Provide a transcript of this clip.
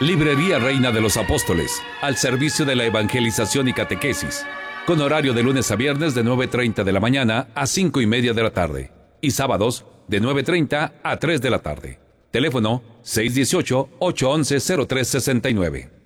Librería Reina de los Apóstoles, al servicio de la evangelización y catequesis, con horario de lunes a viernes de 9:30 de la mañana a 5:30 de la tarde, y sábados de 9:30 a 3 de la tarde. Teléfono 618-811-0369.